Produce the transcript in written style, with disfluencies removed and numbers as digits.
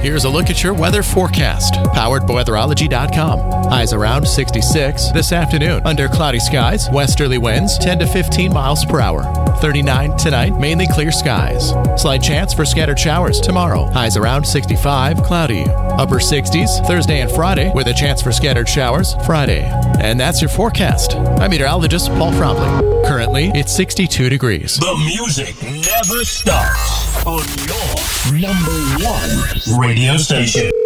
Here's a look at your weather forecast, powered by weatherology.com. Highs around 66 this afternoon. Under cloudy skies, westerly winds 10 to 15 miles per hour. 39 tonight, mainly clear skies. Slight chance for scattered showers tomorrow. Highs around 65, cloudy. Upper 60s Thursday and Friday, with a chance for scattered showers Friday. And that's your forecast. I'm meteorologist Paul Frobley. Currently, it's 62 degrees. The music never stops on your number one radio station.